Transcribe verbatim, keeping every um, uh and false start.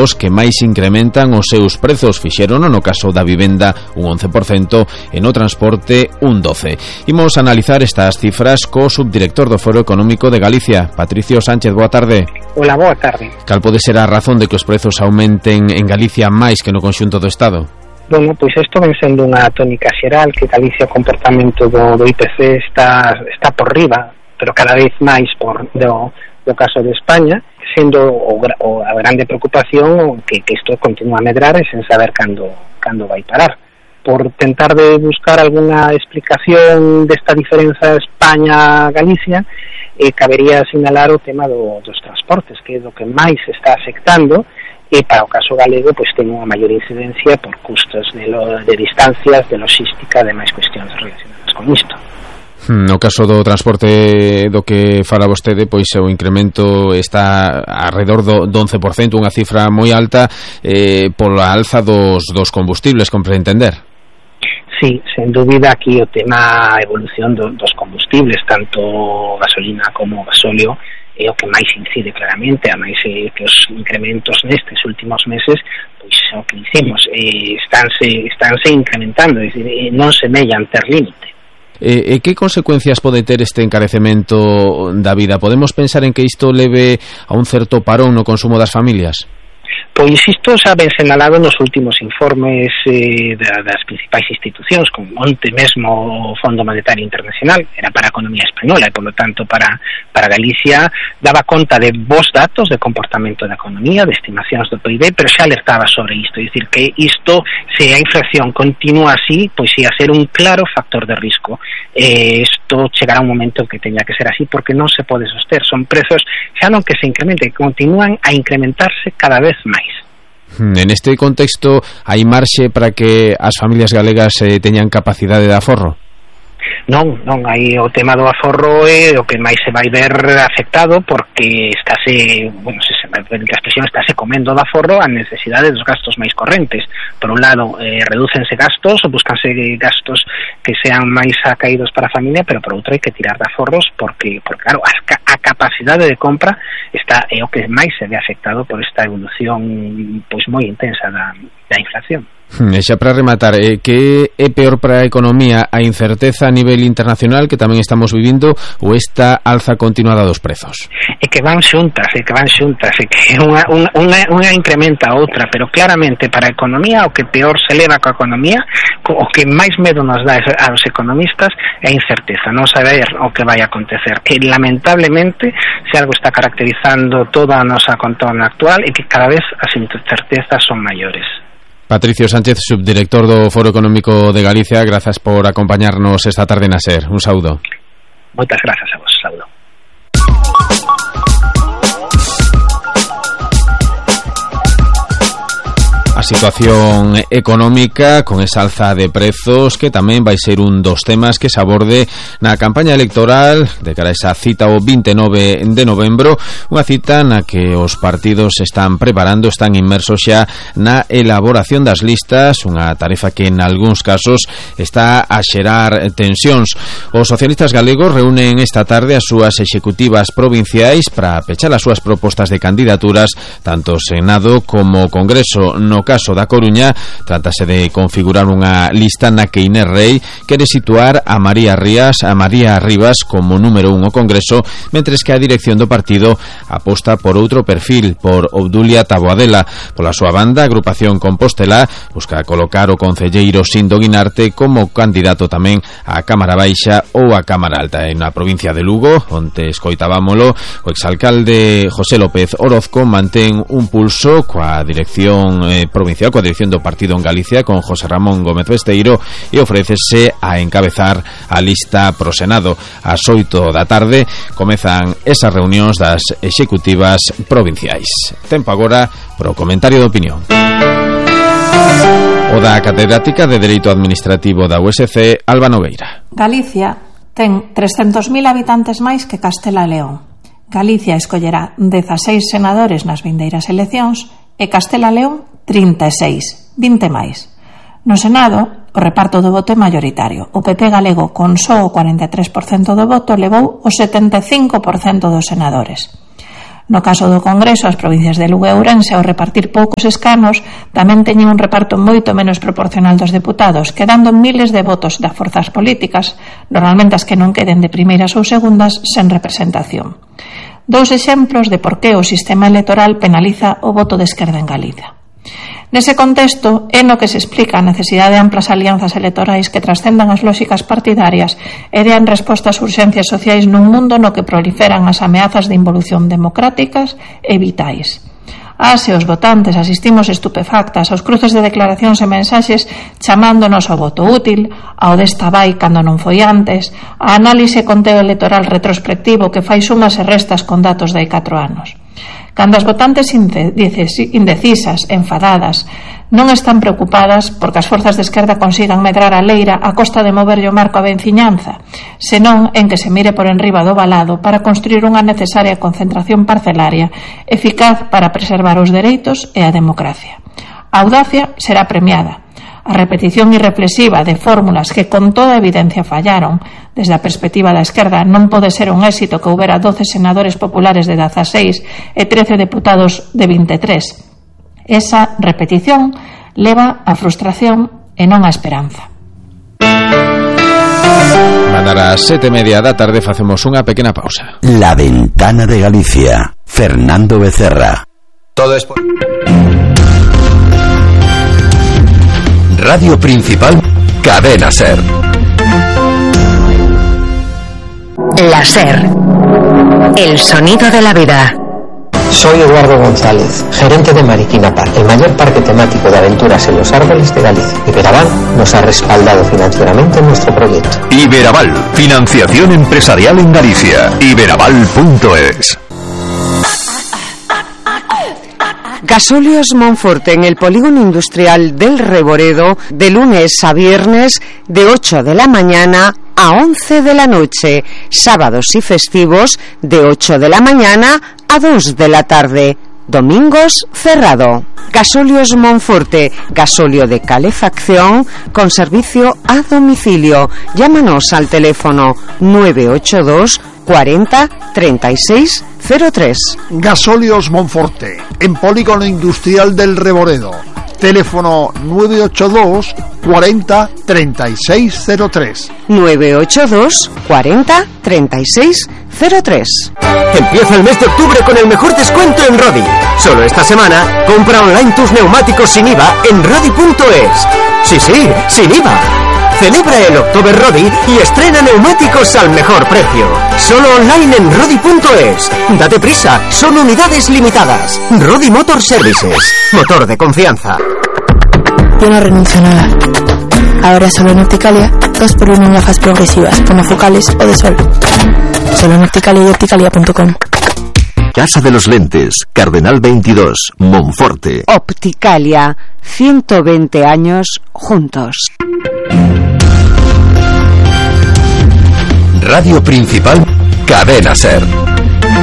os que máis incrementan os seus prezos. Fixeron no caso da vivenda un once por cento e no transporte un doce por cento. Imos analizar estas cifras co subdirector do Foro Económico de Galicia, Patricio Sánchez. Boa tarde. Hola, boa tarde. Cal pode ser a razón de que os prezos aumenten en Galicia máis que no conxunto do Estado? Bueno, pois isto ven sendo unha tónica xeral, que Galicia o comportamento do, do I P C está, está por riba, pero cada vez máis por do, do caso de España, sendo o, o, a grande preocupación que, que isto continúa a medrar e sen saber cando, cando vai parar. Por tentar de buscar alguna explicación desta diferenza España-Galicia, eh, cabería sinalar o tema do, dos transportes, que é do que máis está afectando, e para o caso galego pois ten unha maior incidencia por custos de, lo, de distancias, de logística, de máis cuestións relacionadas con isto. No caso do transporte do que fala vostede, pois o incremento está alrededor do, do once por cento, unha cifra moi alta eh, pola alza dos, dos combustibles, compre entender. Sí, sen dúbida aquí o tema a evolución do, dos combustibles, tanto gasolina como gasóleo, é o que máis incide claramente, a máis eh, que os incrementos nestes últimos meses, pois o que dicimos, eh, estánse, estánse incrementando, é dicir, eh, non se mellan ter límite. E, e que consecuencias pode ter este encarecemento da vida? Podemos pensar en que isto leve a un certo parón no consumo das familias? Pois isto xa ben senalado nos últimos informes eh, das principais institucións, como onte mesmo o Fondo Monetario Internacional, era para a economía española e, polo tanto, para, para Galicia, daba conta de bons datos de comportamento da economía, de estimacións do P I B, pero xa alertaba sobre isto, é dicir, que isto, se a inflación continúa así, pois ia ser un claro factor de risco. Eh, isto chegará un momento en que teña que ser así, porque non se pode soster, son prezos xa non que se incrementen, que continúan a incrementarse cada vez máis. En este contexto, hai marxe para que as familias galegas eh, teñan capacidade de aforro? Non, non, aí o tema do aforro é o que máis se vai ver afectado, porque estáse, bueno, se se a expresión estáse comendo do aforro a necesidade dos gastos máis correntes. Por un lado, eh, redúcense gastos ou buscanse gastos que sean máis acaídos para a familia, pero por outro hai que tirar de aforros porque, porque claro, a, a capacidade de compra está é o que máis se ve afectado por esta evolución pois moi intensa da, da inflación. E xa para rematar, eh, que é peor para a economía, a incerteza a nivel internacional que tamén estamos vivindo ou esta alza continuada dos prezos? É que van xuntas, é que van xuntas, é que unha, unha, unha incrementa a outra, pero claramente para a economía o que peor se leva coa economía, o que máis medo nos dá aos economistas é a incerteza, non saber o que vai acontecer. E lamentablemente, se algo está caracterizando toda a nosa contorna actual, é que cada vez as incertezas son maiores. Patricio Sánchez, subdirector do Foro Económico de Galicia, grazas por acompañarnos esta tarde na SER. Un saúdo. Moitas grazas a vos, saúdo. A situación económica con esa alza de prezos que tamén vai ser un dos temas que se aborde na campaña electoral de cara a esa cita o vinte e nove de novembro, unha cita na que os partidos están preparando, están inmersos xa na elaboración das listas, unha tarefa que en algúns casos está a xerar tensións. Os socialistas galegos reúnen esta tarde as súas executivas provinciais para pechar as súas propostas de candidaturas tanto Senado como Congreso. No caso da Coruña, trátase de configurar unha lista na que Inés Rei quere situar a María Rías, a María Rivas como número un ao Congreso, mentres que a dirección do partido aposta por outro perfil, por Obdulia Taboadela. Pola súa banda, a agrupación Compostela busca colocar o concelleiro Sindo Guinarte como candidato tamén á Cámara Baixa ou á Cámara Alta. En a provincia de Lugo, onte escoitábamolo, o exalcalde José López Orozco mantén un pulso coa dirección eh, provincial, coa dirección do partido en Galicia, con José Ramón Gómez Besteiro, e ofrécese a encabezar a lista pro Senado. Ás oito da tarde comezan esas reunións das executivas provinciais. Tempo agora pro comentario de opinión. O da catedrática de Dereito Administrativo da U S C, Alba Nogueira. Galicia ten trescentos mil habitantes máis que Castela e León. Galicia escollerá dezaseis senadores nas vindeiras eleccións e Castela e León trinta e seis, vinte máis. No Senado, o reparto do voto é maioritario. O P P galego, con só o cuarenta e tres por cento do voto, levou o setenta e cinco por cento dos senadores. No caso do Congreso, as provincias de Lugo e Ourense, ao repartir poucos escanos, tamén teñen un reparto moito menos proporcional dos deputados, quedando miles de votos das forzas políticas, normalmente as que non queden de primeiras ou segundas, sen representación. Dous exemplos de por que o sistema electoral penaliza o voto de esquerda en Galicia. Nese contexto é no que se explica a necesidade de amplas alianzas electorais que trascendan as lóxicas partidarias e dean resposta ás urxencias sociais nun mundo no que proliferan as ameazas de involución democráticas e vitais. As e os votantes asistimos estupefactas aos cruces de declaracións e mensaxes chamándonos ao voto útil, ao desta vai cando non foi antes, a análise e conteo electoral retrospectivo que fai sumas e restas con datos de hai catro anos. Cando as votantes indecisas, enfadadas, non están preocupadas porque as forzas de esquerda consigan medrar a leira a costa de moverlle o marco a venciñanza, senón en que se mire por enriba do valado para construir unha necesaria concentración parcelaria eficaz para preservar os dereitos e a democracia. A audacia será premiada. A repetición irreflexiva de fórmulas que con toda evidencia fallaron desde a perspectiva da esquerda non pode ser un éxito que houbera doce senadores populares de dezaseis e trece deputados de vinte e tres. Esa repetición leva a frustración e non a esperanza. Mandar a sete e media da tarde facemos unha pequena pausa. La Ventana de Galicia. Fernando Becerra. Todo es por... Radio Principal, Cadena SER. La SER, el sonido de la vida. Soy Eduardo González, gerente de Mariquina Park, el mayor parque temático de aventuras en los árboles de Galicia. Iberaval nos ha respaldado financieramente en nuestro proyecto. Iberaval, financiación empresarial en Galicia. Iberaval punto es. Gasóleos Monforte en el polígono industrial del Reboredo, de lunes a viernes de ocho de la mañana a once de la noche, sábados y festivos de ocho de la mañana a dos de la tarde, domingos cerrado. Gasóleos Monforte, gasóleo de calefacción con servicio a domicilio. Llámanos al teléfono nueve ocho dos cuarenta treinta y seis cero tres. Gasóleos Monforte, en polígono industrial del Reboredo. Teléfono nueve ocho dos cuarenta treinta y seis cero tres. nueve ocho dos cuarenta treinta y seis cero tres. Empieza el mes de octubre con el mejor descuento en Rodi. Solo esta semana, compra online tus neumáticos sin I V A en Rodi punto es. Sí, sí, sin I V A. Celebra el October Rodi y estrena neumáticos al mejor precio. Solo online en Rodi punto es. Date prisa, son unidades limitadas. Rodi Motor Services, motor de confianza. Yo no renuncio a nada. Ahora solo en Opticalia, dos por uno en gafas progresivas, monofocales o de sol. Solo en Opticalia y opticalia punto com. Casa de los Lentes, Cardenal veintidós, Monforte. Opticalia, ciento veinte años juntos. Radio Principal, Cadena SER.